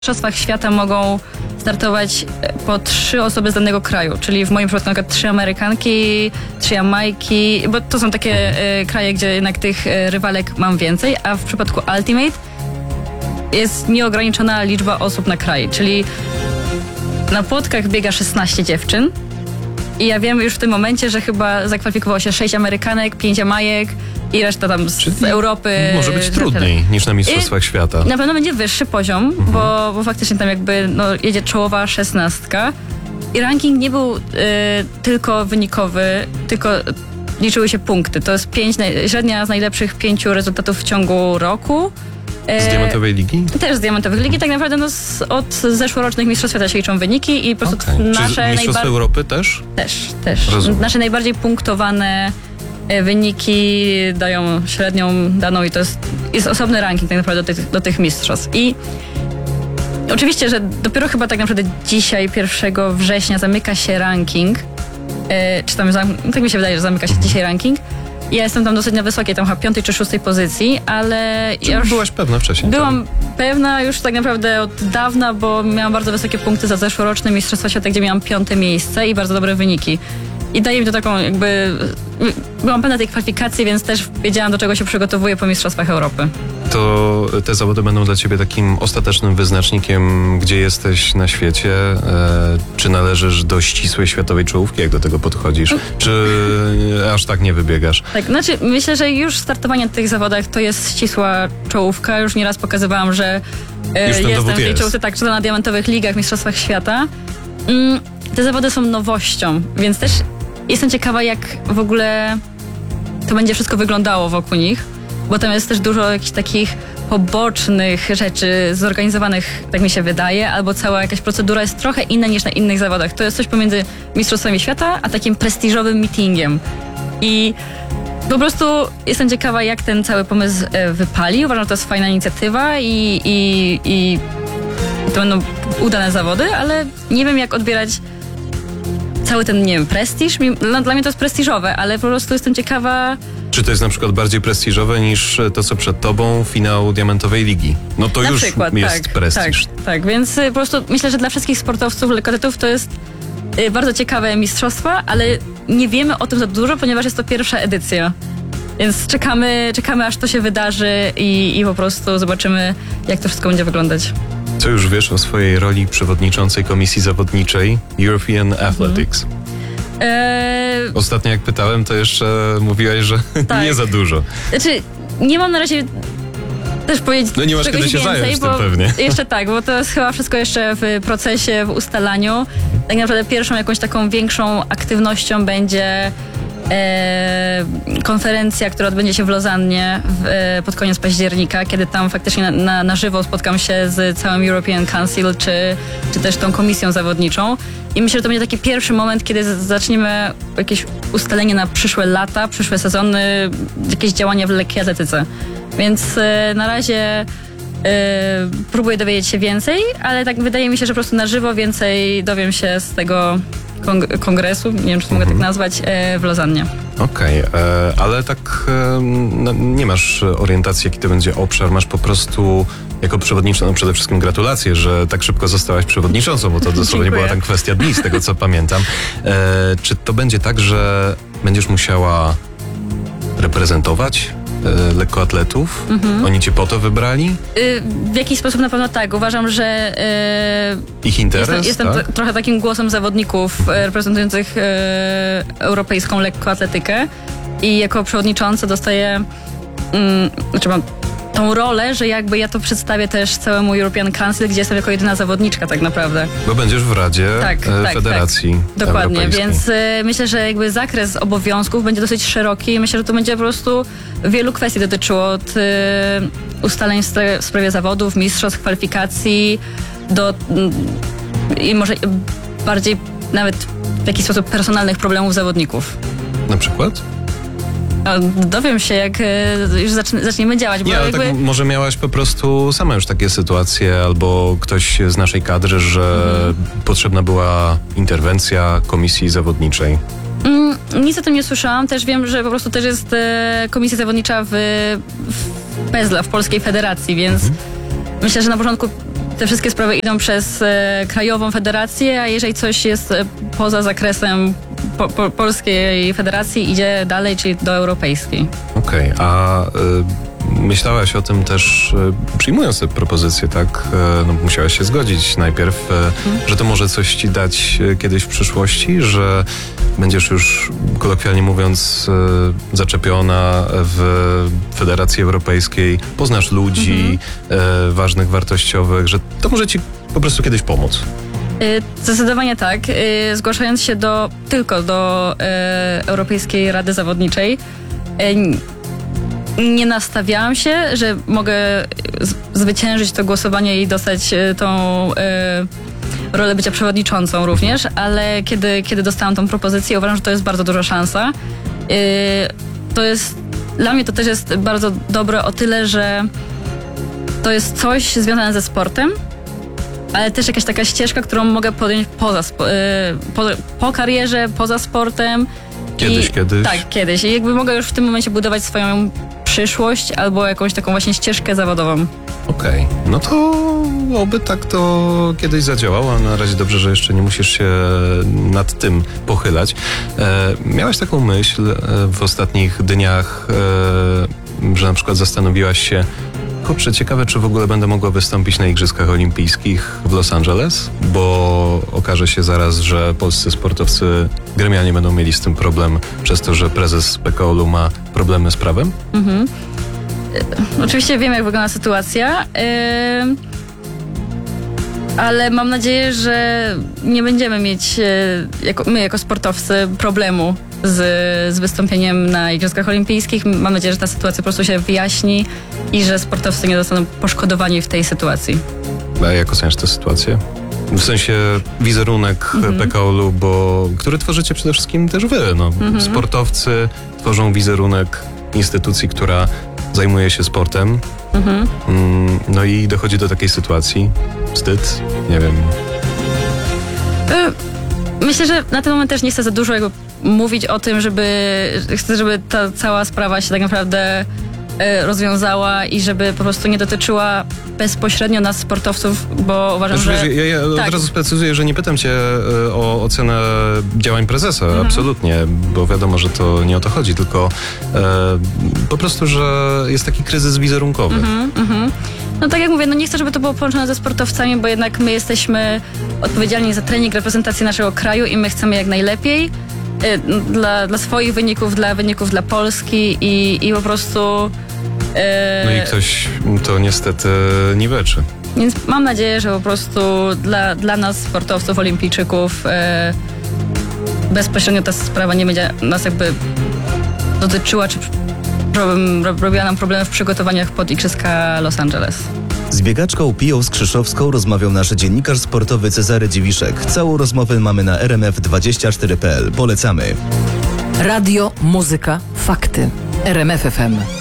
Mistrzostwach świata mogą startować po 3 osoby z danego kraju, czyli w moim przypadku na przykład 3 Amerykanki, 3 Jamajki, bo to są takie kraje, gdzie jednak tych rywalek mam więcej, a w przypadku Ultimate jest nieograniczona liczba osób na kraj, czyli na płotkach biega 16 dziewczyn i ja wiem już w tym momencie, że chyba zakwalifikowało się 6 Amerykanek, 5 Jamajek i reszta tam z Europy. Może być trudniej niż na Mistrzostwach Świata. Na pewno będzie wyższy poziom, bo faktycznie tam jakby jedzie czołowa 16 i ranking nie był tylko wynikowy, tylko liczyły się punkty. To jest średnia z najlepszych 5 rezultatów w ciągu roku. Z Diamentowej Ligi? Też z Diamentowej Ligi. Tak naprawdę od zeszłorocznych Mistrzostw Świata się liczą wyniki i po prostu nasze Czy Mistrzostwa Europy też? Też. Rozumiem. Nasze najbardziej punktowane wyniki dają średnią daną i to jest osobny ranking tak naprawdę do tych mistrzostw. I oczywiście, że dopiero chyba tak naprawdę dzisiaj, 1 września zamyka się ranking, czy tam, tak mi się wydaje, że zamyka się dzisiaj ranking. Ja jestem tam dosyć na wysokiej, tam chyba 5. czy 6. pozycji, ale ja już byłaś pewna wcześniej? Byłam pewna już tak naprawdę od dawna, bo miałam bardzo wysokie punkty za zeszłoroczne Mistrzostwa Świata, gdzie miałam 5. miejsce i bardzo dobre wyniki. I daje mi to taką jakby... Byłam pewna tej kwalifikacji, więc też wiedziałam, do czego się przygotowuję po Mistrzostwach Europy. To te zawody będą dla ciebie takim ostatecznym wyznacznikiem, gdzie jesteś na świecie? Czy należysz do ścisłej światowej czołówki? Jak do tego podchodzisz? Czy aż tak nie wybiegasz? Tak, znaczy myślę, że już startowanie w tych zawodach to jest ścisła czołówka. Już nieraz pokazywałam, że jestem w tej czołówce, tak, czy to na diamentowych ligach, Mistrzostwach Świata. Te zawody są nowością, więc też jestem ciekawa, jak w ogóle to będzie wszystko wyglądało wokół nich, bo tam jest też dużo jakichś takich pobocznych rzeczy zorganizowanych, tak mi się wydaje, albo cała jakaś procedura jest trochę inna niż na innych zawodach. To jest coś pomiędzy Mistrzostwami Świata, a takim prestiżowym meetingiem. I po prostu jestem ciekawa, jak ten cały pomysł wypali. Uważam, że to jest fajna inicjatywa i to będą udane zawody, ale nie wiem, jak odbierać cały ten, nie wiem, prestiż. Dla mnie to jest prestiżowe, ale po prostu jestem ciekawa... Czy to jest na przykład bardziej prestiżowe niż to, co przed tobą, finał Diamentowej Ligi? No to na już przykład, jest prestiż. Tak, więc po prostu myślę, że dla wszystkich sportowców, lekkoatletów to jest bardzo ciekawe mistrzostwa, ale nie wiemy o tym za dużo, ponieważ jest to pierwsza edycja. Więc czekamy aż to się wydarzy i po prostu zobaczymy, jak to wszystko będzie wyglądać. Co już wiesz o swojej roli przewodniczącej komisji zawodniczej European Athletics? Ostatnio jak pytałem, to jeszcze mówiłaś, że tak. Nie za dużo. Znaczy, nie mam na razie też powiedzieć nie masz kiedy się zająć tym pewnie. Jeszcze tak, bo to jest chyba wszystko jeszcze w procesie, w ustalaniu. Tak naprawdę pierwszą jakąś taką większą aktywnością będzie konferencja, która odbędzie się w Lozannie pod koniec października, kiedy tam faktycznie na żywo spotkam się z całym European Council, czy też tą komisją zawodniczą. I myślę, że to będzie taki pierwszy moment, kiedy zaczniemy jakieś ustalenie na przyszłe lata, przyszłe sezony, jakieś działania w lekkiej atletyce. Więc na razie próbuję dowiedzieć się więcej, ale tak wydaje mi się, że po prostu na żywo więcej dowiem się z tego kongresu, nie wiem, czy to mogę tak nazwać, w Lozannie. Okej, ale tak nie masz orientacji, jaki to będzie obszar, masz po prostu jako przewodnicząca, przede wszystkim gratulacje, że tak szybko zostałaś przewodniczącą, bo to dosłownie była tam kwestia dni, z tego co pamiętam. Czy to będzie tak, że będziesz musiała reprezentować lekkoatletów? Oni cię po to wybrali? W jakiś sposób na pewno tak. Uważam, że ich interes? Jestem trochę takim głosem zawodników reprezentujących europejską lekkoatletykę i jako przewodnicząca dostaję mam tą rolę, że jakby ja to przedstawię też całemu European Council, gdzie jestem jako jedyna zawodniczka tak naprawdę. Bo będziesz w Radzie Federacji Dokładnie, Europejskiej. więc myślę, że jakby zakres obowiązków będzie dosyć szeroki i myślę, że to będzie po prostu wielu kwestii dotyczyło od ustaleń w sprawie zawodów, mistrzostw, kwalifikacji i może bardziej nawet w jakiś sposób personalnych problemów zawodników. Na przykład? Dowiem się, jak już zaczniemy działać. Nie, ale tak może miałaś po prostu sama już takie sytuacje, albo ktoś z naszej kadry, że potrzebna była interwencja komisji zawodniczej. Nic o tym nie słyszałam. Też wiem, że po prostu też jest komisja zawodnicza w PESLA, w Polskiej Federacji, więc myślę, że na początku te wszystkie sprawy idą przez krajową federację, a jeżeli coś jest poza zakresem polskiej federacji, idzie dalej, czyli do europejskiej. Okej, a myślałaś o tym też, przyjmując te propozycje, tak? No, musiałaś się zgodzić najpierw, że to może coś ci dać kiedyś w przyszłości, że będziesz już, kolokwialnie mówiąc, zaczepiona w Federacji Europejskiej, poznasz ludzi ważnych, wartościowych, że to może ci po prostu kiedyś pomóc. Zdecydowanie tak. Zgłaszając się tylko do Europejskiej Rady Zawodniczej, nie nastawiałam się, że mogę zwyciężyć to głosowanie i dostać tą rolę bycia przewodniczącą również, ale kiedy dostałam tą propozycję, uważam, że to jest bardzo duża szansa. Dla mnie to też jest bardzo dobre o tyle, że to jest coś związane ze sportem, ale też jakaś taka ścieżka, którą mogę podjąć po karierze, poza sportem. Kiedyś. Tak, kiedyś. I jakby mogę już w tym momencie budować swoją przyszłość albo jakąś taką właśnie ścieżkę zawodową. Okej, no to oby tak to kiedyś zadziałało, a na razie dobrze, że jeszcze nie musisz się nad tym pochylać. Miałaś taką myśl w ostatnich dniach, że na przykład zastanowiłaś się, kurczę, ciekawe, czy w ogóle będę mogła wystąpić na Igrzyskach Olimpijskich w Los Angeles, bo okaże się zaraz, że polscy sportowcy gremialnie będą mieli z tym problem przez to, że prezes PKOL-u ma problemy z prawem? Oczywiście wiem, jak wygląda sytuacja, ale mam nadzieję, że nie będziemy mieć, my jako sportowcy, problemu z wystąpieniem na Igrzyskach Olimpijskich. Mam nadzieję, że ta sytuacja po prostu się wyjaśni i że sportowcy nie zostaną poszkodowani w tej sytuacji. A jak oceniasz tę sytuację? W sensie wizerunek PKOL-u, który tworzycie przede wszystkim też wy. Sportowcy tworzą wizerunek instytucji, która zajmuje się sportem. No i dochodzi do takiej sytuacji. Wstyd? Nie wiem. Myślę, że na ten moment też nie chcę za dużo mówić o tym, chcę, żeby ta cała sprawa się tak naprawdę rozwiązała i żeby po prostu nie dotyczyła bezpośrednio nas, sportowców, bo uważam, że... Ja od razu sprecyzuję, że nie pytam cię o ocenę działań prezesa, absolutnie, bo wiadomo, że to nie o to chodzi, tylko po prostu, że jest taki kryzys wizerunkowy. No tak jak mówię, nie chcę, żeby to było połączone ze sportowcami, bo jednak my jesteśmy odpowiedzialni za trening, reprezentację naszego kraju i my chcemy jak najlepiej dla swoich wyników, dla wyników dla Polski i po prostu... No i ktoś to niestety niweczy. Więc mam nadzieję, że po prostu dla nas, sportowców, olimpijczyków, bezpośrednio ta sprawa nie będzie nas jakby dotyczyła, czy robiła nam problemy w przygotowaniach pod Igrzyska Los Angeles. Z biegaczką Piją Skrzyszowską rozmawiał nasz dziennikarz sportowy Cezary Dziwiszek. Całą rozmowę mamy na rmf24.pl. Polecamy. Radio, muzyka, fakty. RMF FM.